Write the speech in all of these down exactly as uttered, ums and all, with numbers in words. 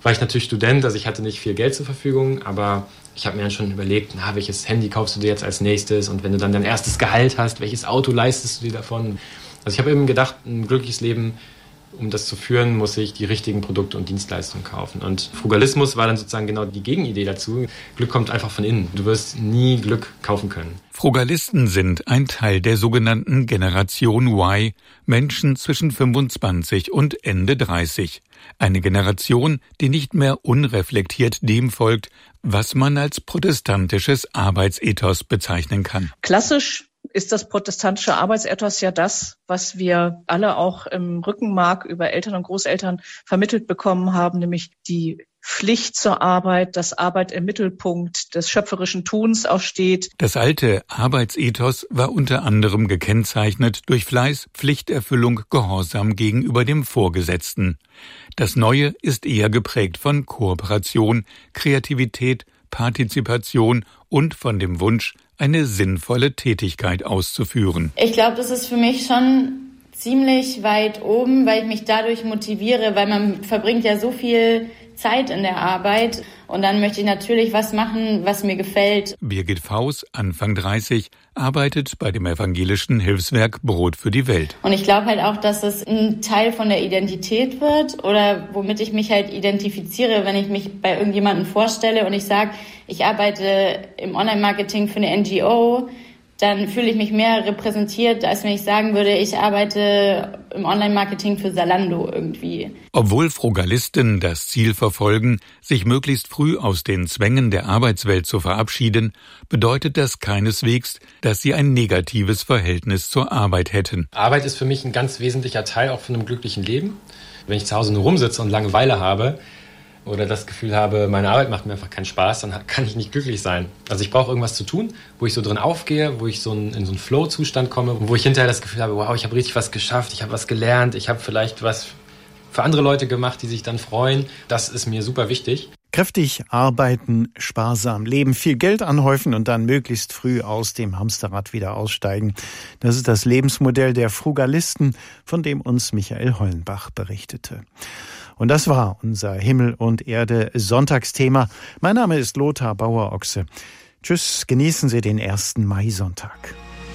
war ich natürlich Student, also ich hatte nicht viel Geld zur Verfügung, aber ich habe mir dann schon überlegt, na, welches Handy kaufst du dir jetzt als nächstes und wenn du dann dein erstes Gehalt hast, welches Auto leistest du dir davon? Also ich habe eben gedacht, ein glückliches Leben, um das zu führen, muss ich die richtigen Produkte und Dienstleistungen kaufen. Und Frugalismus war dann sozusagen genau die Gegenidee dazu. Glück kommt einfach von innen. Du wirst nie Glück kaufen können. Frugalisten sind ein Teil der sogenannten Generation Y, Menschen zwischen fünfundzwanzig und Ende dreißig. Eine Generation, die nicht mehr unreflektiert dem folgt, was man als protestantisches Arbeitsethos bezeichnen kann. Klassisch ist das protestantische Arbeitsethos ja das, was wir alle auch im Rückenmark über Eltern und Großeltern vermittelt bekommen haben, nämlich die Pflicht zur Arbeit, dass Arbeit im Mittelpunkt des schöpferischen Tuns auch steht. Das alte Arbeitsethos war unter anderem gekennzeichnet durch Fleiß, Pflichterfüllung, Gehorsam gegenüber dem Vorgesetzten. Das neue ist eher geprägt von Kooperation, Kreativität, Partizipation und von dem Wunsch, eine sinnvolle Tätigkeit auszuführen. Ich glaube, das ist für mich schon ziemlich weit oben, weil ich mich dadurch motiviere, weil man verbringt ja so viel Zeit in der Arbeit und dann möchte ich natürlich was machen, was mir gefällt. Birgit Faus, Anfang dreißig, arbeitet bei dem evangelischen Hilfswerk Brot für die Welt. Und ich glaube halt auch, dass es ein Teil von der Identität wird oder womit ich mich halt identifiziere, wenn ich mich bei irgendjemandem vorstelle und ich sage, ich arbeite im Online-Marketing für eine N G O, dann fühle ich mich mehr repräsentiert, als wenn ich sagen würde, ich arbeite im Online-Marketing für Zalando irgendwie. Obwohl Frugalisten das Ziel verfolgen, sich möglichst früh aus den Zwängen der Arbeitswelt zu verabschieden, bedeutet das keineswegs, dass sie ein negatives Verhältnis zur Arbeit hätten. Arbeit ist für mich ein ganz wesentlicher Teil auch von einem glücklichen Leben. Wenn ich zu Hause nur rumsitze und Langeweile habe, oder das Gefühl habe, meine Arbeit macht mir einfach keinen Spaß, dann kann ich nicht glücklich sein. Also ich brauche irgendwas zu tun, wo ich so drin aufgehe, wo ich so in so einen Flow-Zustand komme und wo ich hinterher das Gefühl habe, wow, ich habe richtig was geschafft, ich habe was gelernt, ich habe vielleicht was für andere Leute gemacht, die sich dann freuen. Das ist mir super wichtig. Kräftig arbeiten, sparsam leben, viel Geld anhäufen und dann möglichst früh aus dem Hamsterrad wieder aussteigen. Das ist das Lebensmodell der Frugalisten, von dem uns Michael Hollenbach berichtete. Und das war unser Himmel und Erde Sonntagsthema. Mein Name ist Lothar Bauer-Ochse. Tschüss, genießen Sie den ersten Maisonntag.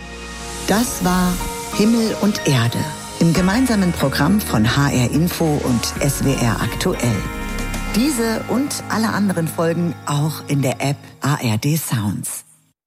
Das war Himmel und Erde im gemeinsamen Programm von H R Info und S W R Aktuell. Diese und alle anderen Folgen auch in der App A R D Sounds.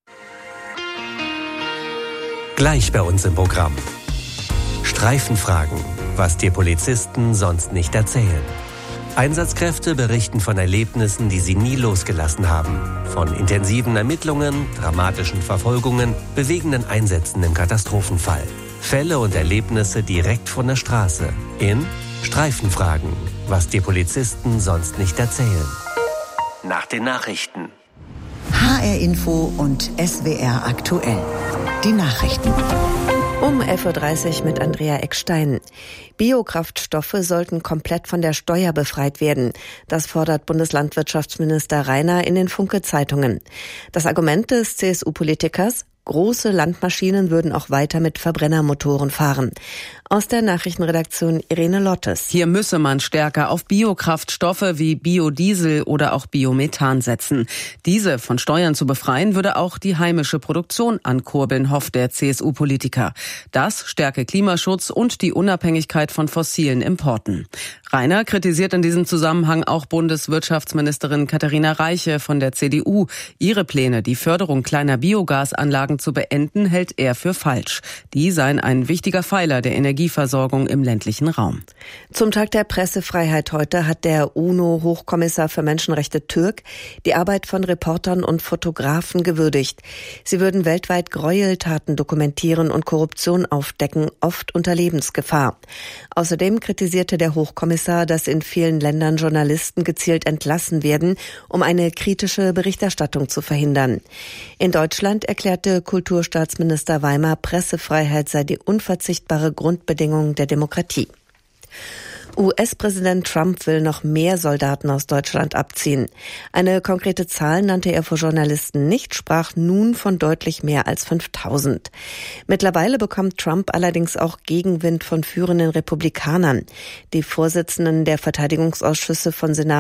Gleich bei uns im Programm. Streifenfragen, was dir Polizisten sonst nicht erzählen. Einsatzkräfte berichten von Erlebnissen, die sie nie losgelassen haben. Von intensiven Ermittlungen, dramatischen Verfolgungen, bewegenden Einsätzen im Katastrophenfall. Fälle und Erlebnisse direkt von der Straße. In Streifenfragen, was dir Polizisten sonst nicht erzählen. Nach den Nachrichten. H R Info und S W R Aktuell. Die Nachrichten. Um elf Uhr dreißig mit Andrea Eckstein. Biokraftstoffe sollten komplett von der Steuer befreit werden. Das fordert Bundeslandwirtschaftsminister Rainer in den Funke-Zeitungen. Das Argument des C S U-Politikers: Große Landmaschinen würden auch weiter mit Verbrennermotoren fahren. Aus der Nachrichtenredaktion Irene Lottes. Hier müsse man stärker auf Biokraftstoffe wie Biodiesel oder auch Biomethan setzen. Diese von Steuern zu befreien, würde auch die heimische Produktion ankurbeln, hofft der C S U-Politiker. Das stärke Klimaschutz und die Unabhängigkeit von fossilen Importen. Rainer kritisiert in diesem Zusammenhang auch Bundeswirtschaftsministerin Katharina Reiche von der C D U. Ihre Pläne, die Förderung kleiner Biogasanlagen zu beenden, hält er für falsch. Die seien ein wichtiger Pfeiler der Energieversorgung im ländlichen Raum. Zum Tag der Pressefreiheit heute hat der UNO-Hochkommissar für Menschenrechte Türk die Arbeit von Reportern und Fotografen gewürdigt. Sie würden weltweit Gräueltaten dokumentieren und Korruption aufdecken, oft unter Lebensgefahr. Außerdem kritisierte der Hochkommissar, dass in vielen Ländern Journalisten gezielt entlassen werden, um eine kritische Berichterstattung zu verhindern. In Deutschland erklärte Kulturstaatsminister Weimar, Pressefreiheit sei die unverzichtbare Grundbedingung der Demokratie. U S-Präsident Trump will noch mehr Soldaten aus Deutschland abziehen. Eine konkrete Zahl nannte er vor Journalisten nicht, sprach nun von deutlich mehr als fünftausend. Mittlerweile bekommt Trump allerdings auch Gegenwind von führenden Republikanern. Die Vorsitzenden der Verteidigungsausschüsse von Senat